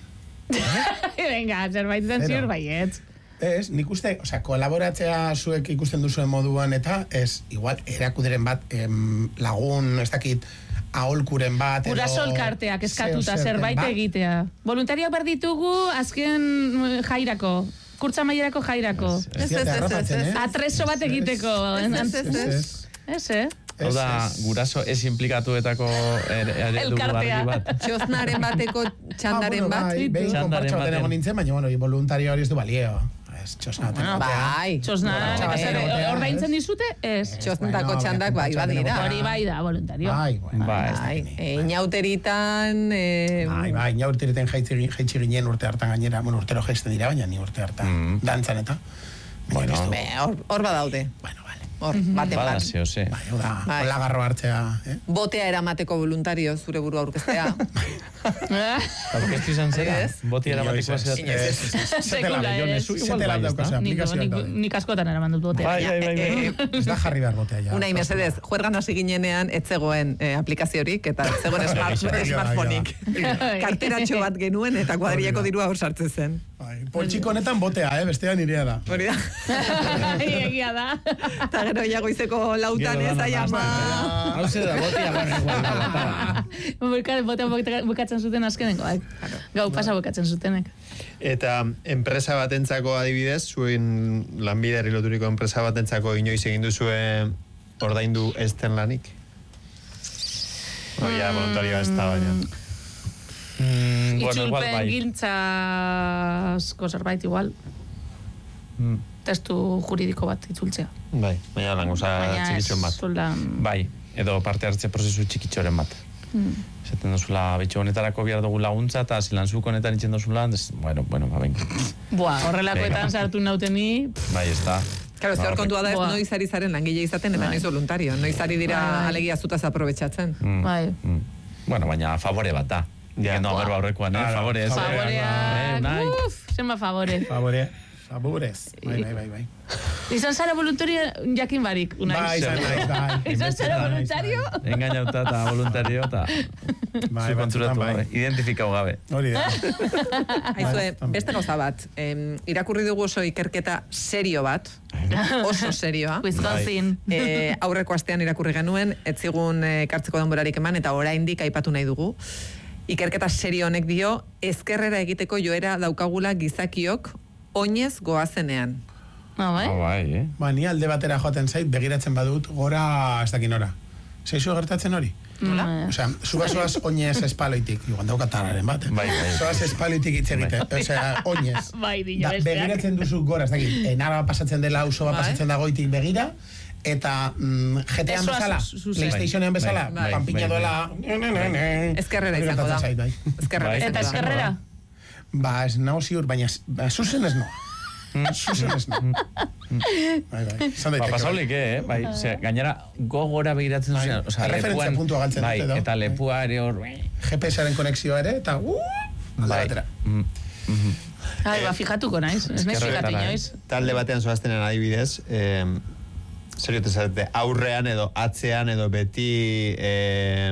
Venga, zerbaitetan Zero. ziur baietz. Ez, nik uste, osea, kolaboratzea zuek ikusten duzuen moduan eta, ez, igual, erakuderen bat, em, lagun, ez dakit, aholkuren bat, edo... Urasolkarteak eskatuta zeo zerten zerbait bat. egitea. Voluntariak behar ditugu azken eh, jairako. Kurtza maierako jairako. Ez diate harrapatzen, eh? Atreso bat egiteko. Ez, ez, ez, Ez, ez. ez. Ez, eh? Hau da, guraso ez implikatuetako eredu Elkartea. argi bat. Txosnaren bateko txandaren bat. Behin Txandaren konpartxo baten. baten egon nintzen, baina, bueno, voluntario hori ez du balio. Ez, txosna baten. Bai. Txosna, Bueno, zer, eh, ordaintzen dizute? Ez. Txosnetako Bueno, txandak bai konpartxo baten badira. egotea. Hori bai da, voluntario. Bai, bueno. Bai. Bai, e, inauteritan... E, Bai, bai, ina urtereten jaitzi, jaitsi ginen urte hartan gainera, bueno, urtero jaisten dira, baina ni urte hartan Mm. dantzan eta. Bueno, Baina, be, hor, hor badaude. bueno, vale. Hor, baten Bada, bat. zeo, ze. Bai, hau da, Bai. hola garro hartzea, eh? Botea eramateko voluntario zure burua aurkeztea. Aurkeztu izan zera, Adibidez? boti eramateko Inoiz ez. zera. Ez, ez, ez. Sekula Jon, ez. ez, igual Zete bai, lan ez daukaz, da? Nik, aplikazioak nik, daude. nik askotan eraman dut botea. Bai, bai, bai, bai. Ez da jarri behar botea, ja. Unai, mesedez, juergan hasi ginenean ez zegoen eh, aplikaziorik eta ez zegoen smart, Egia da, egia da. smartphoneik. Karteratxo bat genuen eta kuadrileko dirua hor sartzen zen. Bai, poltsiko honetan botea, eh? Bestea nirea da. Hori da. Egia da. Eta gero ja goizeko lautan Gero ez dana da jama. nahazten. Hau ze da, botia, bueno, igual, igual, Botea botea bukatzen zuten azkenengo. bai. Gau pasa bukatzen zutenek. Eta enpresa batentzako adibidez, zuen lanbideri loturiko enpresa batentzako inoiz egin duzue ordaindu ezten lanik? Oia, voluntarioa ez da, baina. Mm, bueno, igual Itzulpen bai. giltza asko zerbait igual. Mm, Testu juridiko bat itzultzea. Bai, baina lan gauza txikitxon bat. zulan... Bai, edo parte hartze prozesu txikitxoren bat. Mm. Zaten dozula, betxo honetarako behar dugu laguntza, eta zilanzuk honetan itxen dozula, des, bueno, bueno, ba, venga. Buah, horrelakoetan Venga. sartu nauteni... Bai, ez da. Claro, ze hor kontua da ez Boa. noiz ari zaren langile izaten eta noiz voluntario. Noiz ari dira Bai, bai. alegia zutaz aprobetxatzen. Mm, Bai. mm. Bueno, baina favore bat da. Ja, no, berba aurrekoan, eh? Claro. Favore, ez. Eh, Favoreak, Unai. uff, zenba favore. Favore, favorez. Bai, bai, bai, bai. Izan zara voluntario jakin barik, Unai. Bai, izan naiz, bai. Izan zara voluntario? Engainauta eta voluntario eta Bai, zu konturatu batzutan, gabe, bai. identifikau gabe. Hori da. Aizue, beste gauza bat, em, irakurri dugu oso ikerketa serio bat, oso serioa. Wisconsin. E, aurreko astean irakurri genuen, ez zigun e, kartzeko denborarik eman, eta oraindik aipatu nahi dugu. Ikerketa serio honek dio, ezkerrera egiteko joera daukagula gizakiok oinez goazenean. No, bai? Ah, bai, eh? Ba, ni alde batera joaten zait, begiratzen badut, gora ez dakin ora. Zeizu gertatzen hori? Nola? Osea, zuba zoaz oinez espaloitik, igual daukatararen bat. eh? Bai, bai. Zoaz espaloitik hitz egite, osea, oinez. Bai, dino Da, besteak. begiratzen duzu gora, ez dakit, enara pasatzen dela, auzo bat Bai. pasatzen da goitik begira, eta mm, G T An Ezoaz bezala, zuzen. PlayStationean bezala, Bai, bai, panpina bai, bai. duela, ne, ne, ne, ne. Ezkerrera Hori izango da. gertatzen zait, bai. Ezkerrera Bai. izango Eta da. eskerrera? Ba, ez nao ziur, baina ez- ba, zuzen ez no. Zuzen ez no. Bai, bai. Izan Ba, daiteke, pasaulik, eh? Bai, ose, gainera, gogora begiratzen Bai. zuzen, osea, Erreferentzia lepuan, puntua galtzen bai, dute, edo? eta lepua ere hor, G P S-aren konexioa ere, eta uh, alde bai. batera. Mm, mhm. Ai, ba, fijatuko naiz. Ez naiz fijatu Eskerretara, inoiz. Talde batean zoaztenen adibidez, eh, serio te aurrean edo atzean edo beti eh,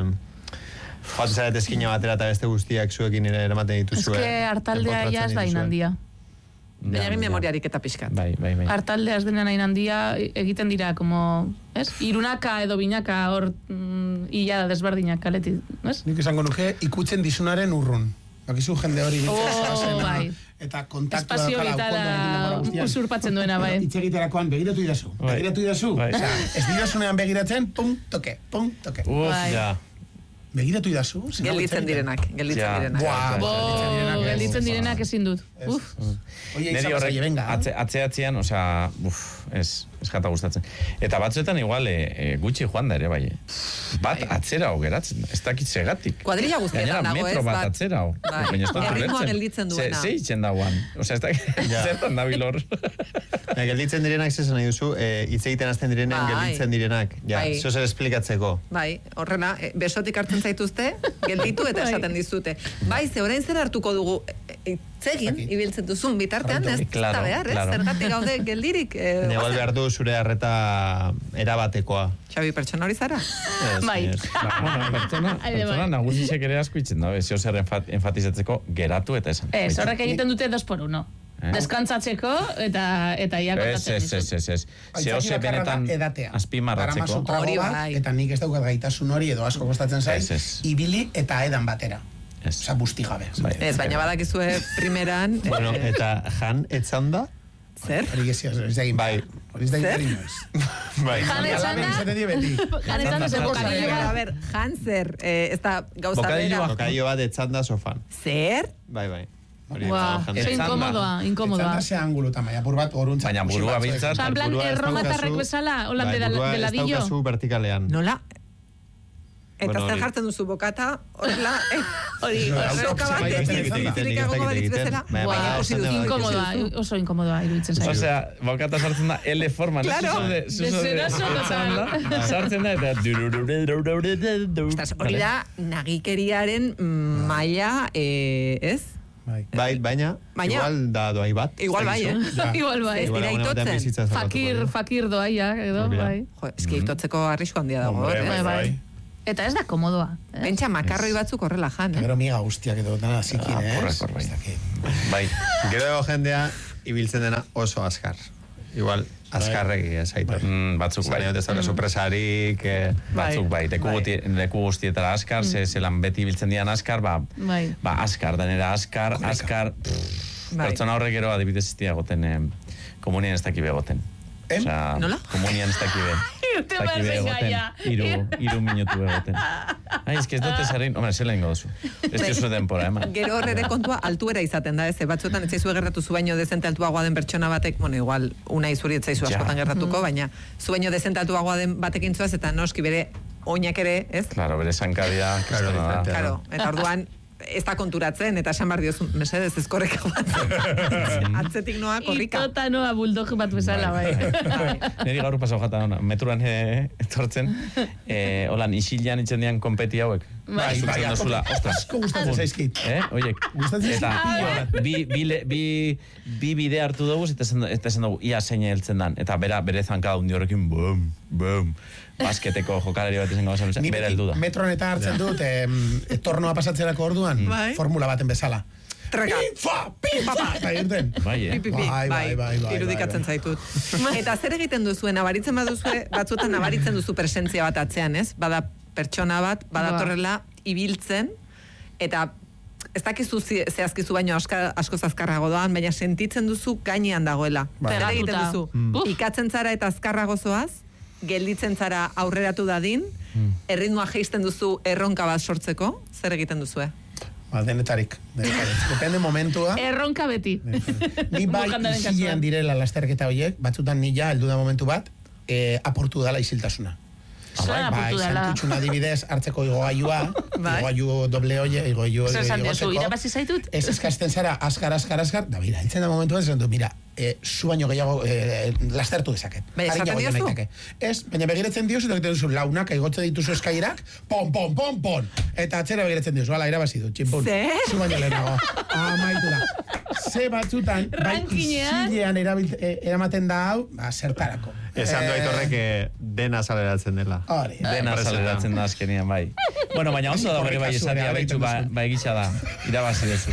joaten zarete eskina batera eta beste guztiak zuekin ere eramaten Ez dituzue. que hartaldea ja ez da inandia. Baina egin Ja. memoriarik eta pixkat. Bai, bai, bai. Hartaldea ez denean inandia egiten dira, como, ez? Irunaka edo binaka hor mm, illa desberdinak kaletik, ez? Nik esango nuke ikutzen dizunaren urrun. Bakizu jende hori Oh, biltzen zoazena, bai. eta kontaktua Espazio daukala vitala ukondo egiten denbora guztian. usurpatzen duena, bai. Hitz egiterakoan begiratu idazu, Bai. begiratu idazu. Bai. Osea, ez didazunean begiratzen, pum, toke, pum, toke. Uf, Bai. ja. Begiratu idazu. zer hau hitz Gelditzen egiten. direnak, gelditzen Ja. direnak. Buah, Bo, gelditzen direnak, ez. gelditzen direnak ezin dut. Ez. Uf. Oie, Neri izan horrek zaie, venga. atze, atzeatzean, osea, uf, ez, ez jata gustatzen. Eta batzuetan igual e, e, gutxi joan da ere, bai. eh. Bat atzera hau geratzen, ez dakit segatik. Kuadrilla guztietan Gainera, dago, metro ez, bat bat- atzera hau. Bai. Baina ez dut Erritmoa ulertzen. gelditzen duena. Ze, ze itxen dauan. Osea, ez dakit, zertan dabil hor. Ja, gelditzen direnak zesan nahi duzu, eh, hitz egiten hasten direnen Bai. gelditzen direnak. Ja, Bai. zeo zer esplikatzeko. Bai, horrela, e, besotik hartzen zaituzte, gelditu eta Bai. esaten dizute. Bai, ze orain zer hartuko dugu, e, e, zegin, Dakit. ibiltzen duzun bitartean, ez Claro, da behar, ez? claro. Zergatik gaude geldirik. E, Igual goazen. behar du zure harreta erabatekoa. Xabi, pertsona hori zara? Ez, Bai. ez. Ba, bueno, pertsona, Aide, pertsona bai. nagusisek ere asko itzen da, zeo zer enfat, enfatizatzeko geratu eta esan. Ez, horrek egiten dute dos por uno. Eh? Deskantzatzeko eta eta ia Ez, kontatzen ez, dizut. ez, ez, ez. Zeo Aitzaki ze bakarra da benetan edatea. azpimarratzeko. Daramazu trago Hori bat, bai. eta nik ez daukat gaitasun hori edo asko kostatzen zait, Ez, ez. ibili eta edan batera. Ez. Osea, busti gabe. Bai. Ez, baina badakizue primeran... Bueno, eh, eta jan etzan da, Zer? Hori gezia, ez da egin. Bai. Hori ez da egin inoiz. Bai. Jan Alaben esan esaten die beti. Jan esan da, bokadillo A bat. ver, Hanser, eh, ez da gauza Bokadillo bera. bat. Bokadillo bat etzanda sofan. Zer? Bai, bai. Hori Buah, etzanda ze jendea. inkomodoa, inkomodoa. Etzanda ze angulutan, baina apur bat oruntzak. Baina burua bintzat. Osa, en plan, burua ez erromatarrek daukazu- bezala, holan Bai, de burua ez ladillo. daukazu vertikalean. Nola? Eta Bueno, zer hori. jartzen duzu bokata, horrela, eh, hori, Bai, roka bai, bat, bai, bai, etzik, bai, bai, zintzilik bai, egongo bai, balitz bai, bezala. bai, Buah, Baina ikusi duzu, inkomodoa, ikusi duzu. oso inkomodoa iruditzen zaizu. Osea, bokata sartzen da L forman. Claro. Deseraso total. Sartzen da eta... Ostras, hori da nagikeriaren mm, maila, eh, ez? Bai. Bai, baina, Baina- igual da doai bat. Igual bai, eh? Igual bai. Ez dira Igual alguna batean itotzen. bizitza salbatuko Fakir, dugu. fakir doaia, edo, Hori da. bai. Jo, eski itotzeko arrisku handia dago, Hombre, eh? Bai, bai. bai. Eta ez da komodoa. Eh? Pentsa makarroi batzuk horrela jan, Eta eh? gero miga guztiak edo dana zikin, Ah, ez? porra, porra, bai. Ez dakit. Bai. Gero dago jendea ibiltzen dena oso azkar. Igual, azkarregi ez aitor. Mm, batzuk bai. Baina ez dauka sorpresarik, eh, Batzuk bai, leku, Bai. guti, leku guztietara askar, ze zelan beti biltzen dian askar, ba, Bai. ba askar, denera askar, askar, pff, Bai. pertsona horrek gero adibidez ez diagoten, eh, komunian ez dakibe egoten. Em? Osea, Nola? komunian ez dakibe. Irte ez dakibe berzen egoten. gaia. Iru, iru minutu egoten. Ai, ez que ez dut esarin, hombre, zela ingo duzu. Ez duzu denpora, ema. Gero horre ere kontua altuera izaten da, ez? Ze batzuetan ez zaizu gertatu zu baino dezente altuagoa den pertsona batek, bueno, igual unai zuri ez zaizu Ja. askotan gertatuko, baina zu baino dezente altuagoa den batekin zoaz eta noski bere oinak ere, ez? Claro, bere zankadia, Claro, kristona da. diferentea. Claro, eta orduan ez da konturatzen, eta esan behar diozu, mesedez, ez korrika bat. Atzetik noa, korrika. Itota noa bulldog bat bezala, bai. Neri gaur pasau jatan ona, metruan eh, etortzen, eh, holan isilean itzen dian konpeti hauek. Bai, Zutzen bai, dozula, ostras. asko gustatzen zaizkit. Eh, oiek. Gustatzen Eta zaizkit. bi, bi, le- bi, bi bide hartu dugu, eta esan, eta esan dugu, ia zein heltzen dan. Eta bera, bere zankada hundi horrekin, bum, bum. Basketeko jokalari bat izango bazen, Ni bera beti heldu da. Metron eta hartzen dut, em, tornoa pasatzerako orduan, Bai. formula baten bezala. Treka. Pifa, pifa, eta irten. Bai, eh? Pi, pi, pi. Bai, bai, bai, bai, irudikatzen bai, zaitut. Eta zer egiten duzue, nabaritzen baduzue, batzuetan nabaritzen duzu presentzia bat atzean, ez? Bada pertsona bat, badatorrela ibiltzen, eta ez dakizu zi- zehazkizu baino aska, asko azkarrago doan, baina sentitzen duzu gainean dagoela. Bai. Zer egiten Pegatuta. duzu, Mm. ikatzen zara eta azkarrago zoaz, gelditzen zara aurreratu dadin, erritmoa jeisten duzu erronka bat sortzeko, zer egiten duzue? Ba, denetarik, denetarik. Depende momentua. Erronka beti. Ni bai Bukandaren isilean kasuan. direla lasterketa horiek, batzutan ni ja heldu da momentu bat, eh, aportu dala isiltasuna. Zer Bai, apurtu dela. santutxuna adibidez hartzeko igogailua, Bai. igogailu doble oie, igogailu Zer esan diozu, igozeko. irabazi zaitut? Ez eskasten zara, askar, askar, askar, da bira, entzen da momentu bat, esan du, mira, eh, zu baino gehiago eh, lastertu dezaket. Baina esaten Arinago diozu? naiteke. Ez, baina begiratzen diozu, eta egiten duzu, launak, igotzen dituzu eskairak, pon, pon, pon, pon, eta atzera begiratzen diozu, ala, irabazi du, tximpun. Zer? Zu baino lehenago. Amaitu da. Ze batzutan, bai, Rankinean. isilean erabil- eh, eramaten da hau, ba, zertarako. Esan du aitorrek eh, dena azaleratzen dela. Hori. Dena azaleratzen da azkenian, bai. Bueno, baina oso da bere bai Korrika esatia, zurea, behitxu, ba, egiten ba egitxa da, irabazi duzu.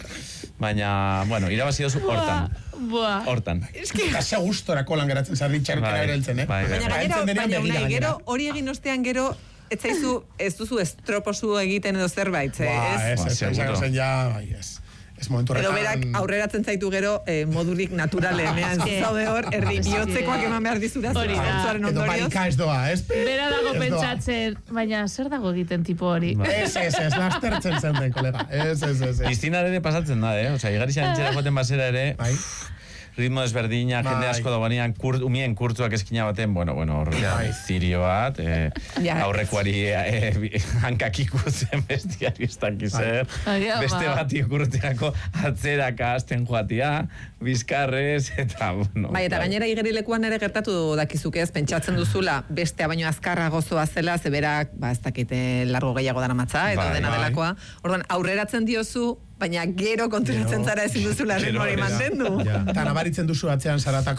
Baina, bueno, irabazi duzu hortan. Buah. Hortan. Eski, ze gustorako lan geratzen zari txarrukera Bai, bereltzen, eh? bai, bai. Baina Ba, gainera, entzen denean baina begira unai, gainera. gero hori egin ostean gero ez zaizu, ez duzu estroposu egiten edo zerbait, ze, Ba, ez? ez, Ba, ez, ez, seguro. ez, ja, bai, ez. Ez momentu Edo horretan... berak aurreratzen zaitu gero eh, modurik naturalenean, Eske. zaude hor, erdi Eske. bihotzekoak eman behar dizura, Hori da. zertzuaren Edo ondorioz. barika ez doa, ez? Bera dago Ez doa. pentsatzen, baina zer dago egiten tipo hori? Ez, ez, ez, lastertzen zen den, kolega. Ez, ez, ez, ez. Piztina ere pasatzen da, eh? Osea, igarixan entzera joaten basera ere, Bai. ritmo desberdina, Bai. jende asko dagoenean, kur, umien kurtzuak eskina baten, bueno, bueno, horre, Bai. zirio bat, eh, Ja. aurrekoari eh, bi- hankak ikutzen bestiari ez dakiz zer, Agian, beste ba. bat ikurteako atzeraka hasten joatia, bizkarrez, eta, bueno. Bai, eta gainera igerilekuan ere gertatu dakizuke ez, pentsatzen duzula, bestea baino azkarra gozoa zela, zeberak, ba, ez dakite largo gehiago dara matza, edo Bai, dena bai. delakoa. Orduan, aurreratzen diozu, baina gero konturatzen Gero. zara ezin duzula Gero, ritmo hori hori da. mantendu. Ja. Eta nabaritzen duzu atzean zaratak...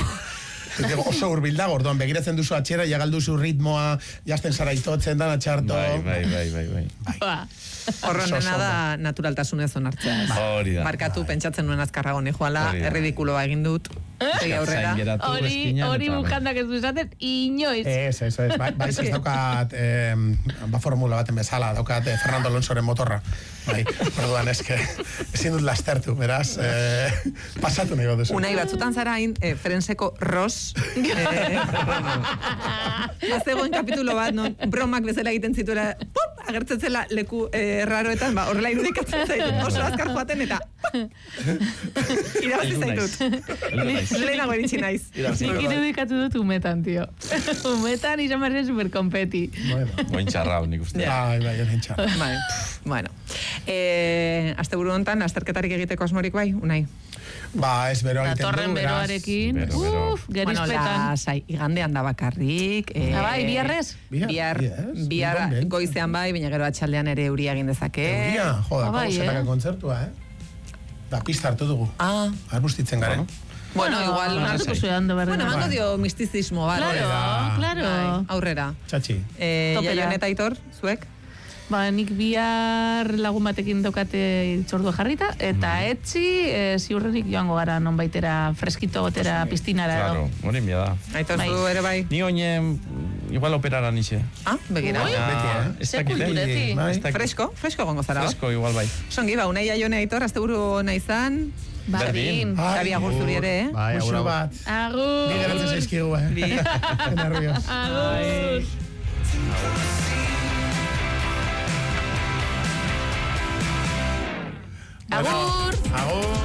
Eta oso hurbil dago, orduan, begiratzen duzu atxera, jagal duzu ritmoa, jasten zara itotzen dan atxarto... Bai, bai, bai, bai, bai. Ba. Horren Oso, dena oso, da naturaltasunez onartzea. ez? Hori da. Barkatu, pentsatzen nuen azkarrago joala, Hori da. erridikuloa egin dut. Segi aurrera. Hori, hori bukandak ez du esaten, inoiz. Ez, ez, ez. Bai, bai, ez daukat, eh, ba formula baten bezala, daukat eh, Fernando Alonsoren motorra. Bai, orduan, eske, ezin dut lastertu, beraz, eh, pasatu nahi goduzu. Unai batzutan zara hain, eh, Frenseko Ross. Eh, Azegoen kapitulo bat, non, bromak bezala egiten zituela, pop, agertzen zela leku eh, raroetan, ba, horrela irudikatzen zaitut, oso azkar joaten, eta irabazi zaitut. Lehenago eritxi naiz. Nik irudikatu dut umetan, tio. Umetan izan barren superkompeti. Bueno. Boin txarrau, nik uste. Bai, bai, egin txarra. Bai, bueno. Eh, asteburu hontan, azterketarik egiteko asmorik bai, Unai? Ba, ez bero egiten du, Datorren beroarekin, Bero, bero. uf, gerizpetan. Bueno, lasai, igandean da bakarrik. Eh, Ah, bai, biharrez? Bihar, Bihar, yes, bihar Bilbon behintzat. goizean bai, baina gero atxaldean ere euria egin dezake. Euria, joda, Ah, bai, kausetaka eh? kontzertua, eh? Da, pista hartu dugu. Ah, Arbustitzen garen. bueno, igual... Hartuko zuen do Bueno, berden. mango dio mistizismo, bat. Claro, Bai. claro. Bai, aurrera. Txatxi. Eh, Topera. Jaio eta Aitor, zuek? Ba, nik bihar lagun batekin daukate itzordua jarrita, eta etzi, e, ziurrenik joango gara non baitera freskito gotera piztinara Claro, edo. hori mia da. Aitor, Bai. zu ere bai? Ni oine, igual operara nixe. Ah, begira. Ui. Beti, eh? Ez Ze dakit, eh? kultureti. Bai. Ez dakit. Fresko, fresko gongo zara. hor? Fresko, igual bai. Songi, ba, Unai Jaione Aitor, asteburu ona izan. Bardin. Xabi agur zuri ere, eh? Bai, agur, Musu agur. bat. Agur. Ni geratzen zaizkigu, eh? Bi. Ke nervios. Agur. Agur. Agur.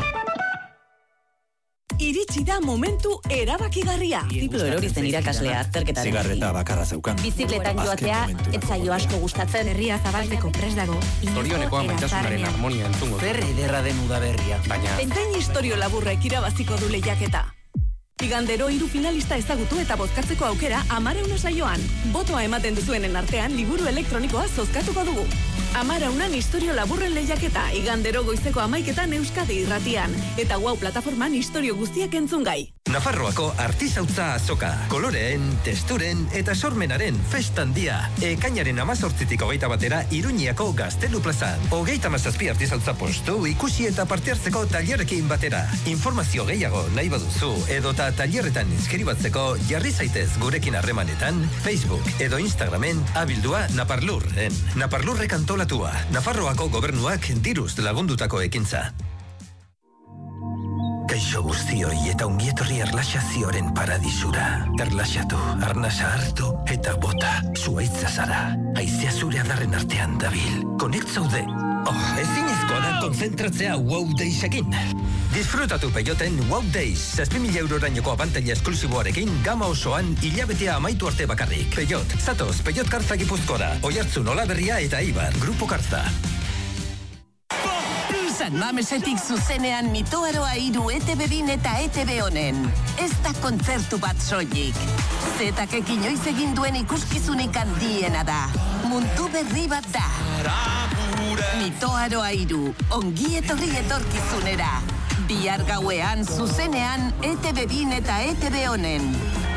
Iritsi da momentu erabakigarria. Ziplo erori zen irakaslea azterketaren. Zigarreta bakarra zeukan. Bizikletan joatea, ez zaio asko gustatzen. Herria zabaltzeko prest dago. Zorioneko amaitasunaren harmonia entzungo. Zer ederra den udaberria. Baina... Entain istorio laburrek irabaziko du lehiaketa. Igandero hiru finalista ezagutu eta bozkatzeko aukera Amarauna saioan. Botoa ematen duzuenen artean liburu elektronikoa zozkatuko dugu. Amaraunan istorio laburren lehiaketa, igandero goizeko amaiketan Euskadi irratian. Eta Wow plataforman istorio guztiak entzungai. Nafarroako artisautza azoka, koloreen, testuren eta sormenaren festan dia. Ekainaren amazortzitik hogeita batera Iruñako Gaztelu plazan. Hogeita mazazpi artisautza postu ikusi eta parte hartzeko tailerrekin batera. Informazio gehiago nahi baduzu edota tailerretan inskribatzeko jarri zaitez gurekin harremanetan Facebook edo Instagramen abildua Naparlurren. Naparlurrek antolatua, Nafarroako gobernuak diruz lagundutako ekintza. Kaixo guztioi eta ongietorri erlaxazioaren paradisura. Erlaxatu, arnasa hartu eta bota. Zuaitza zara. Aizea zure adarren artean dabil. Connect zaude. Oh, ezinezkoa da konzentratzea Wow Daysekin. Disfrutatu peioten Wow Days. zazpi mila eurorainoko abantaila esklusiboarekin gama osoan hilabetea amaitu arte bakarrik. Peiot, zatoz, Peiot Karza Gipuzkoara. Oiartzun, Olaberria eta Ibar. Grupo Karza. San Mamesetik zuzenean mitoaroa iru E T B bin eta E T B honen. Ez da kontzertu bat soilik. Zetakek inoiz egin duen ikuskizunik handiena da. Mundu berri bat da. Mitoaroa iru, ongi etorri etorkizunera. Bihar gauean zuzenean E T B bin eta E T B honen.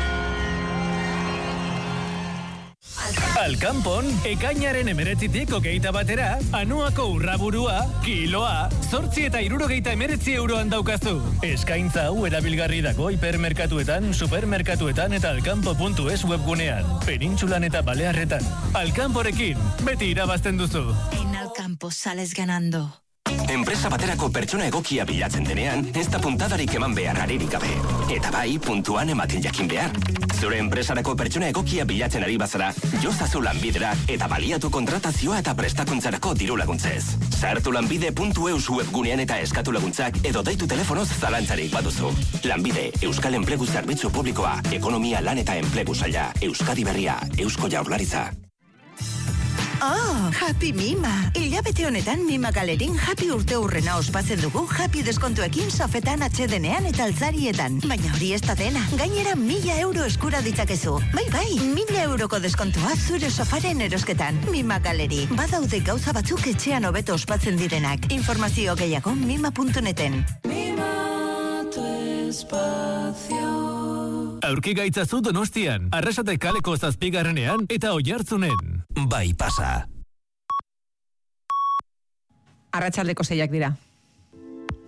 Alkanpon, ekainaren emeretzitik ogeita batera, anuako urraburua, kiloa, zortzi eta irurogeita emeretzi euroan daukazu. Eskaintza hau erabilgarri dago hipermerkatuetan, supermerkatuetan eta alkanpo puntu es webgunean. Penintsulan eta Balearretan. Alkanporekin, beti irabazten duzu. En Alcampo sales ganando. Enpresa baterako pertsona egokia bilatzen denean, ez da puntadarik eman behar aririk gabe. Eta bai, puntuan ematen jakin behar. Zure enpresarako pertsona egokia bilatzen ari bazara, jozazu lanbidera eta baliatu kontratazioa eta prestakuntzarako diru laguntzez. Sartu lanbide puntu eus webgunean eta eskatu laguntzak edo deitu telefonoz zalantzarik baduzu. Lanbide, Euskal Enplegu Zerbitzu Publikoa, Ekonomia Lan eta Enplegu Saila, Euskadi Berria, Eusko Jaurlaritza. Oh, Happy Mima! Hilabete honetan Mima Galerin Happy urte hurrena ospatzen dugu Happy deskontuekin sofetan atxedenean eta altzarietan. Baina hori ez da dena. Gainera mila euro eskura ditzakezu. Bai, bai, mila euroko deskontua zure sofaren erosketan. Mima Galeri. Badaude gauza batzuk etxean hobeto ospatzen direnak. Informazio gehiago mima puntu neten. Mima tu espacio. Aurki gaitzazu Donostian, Arrasate kaleko zazpigarrenean eta Oiartzunen. Bai, pasa. Arratsaldeko seiak dira.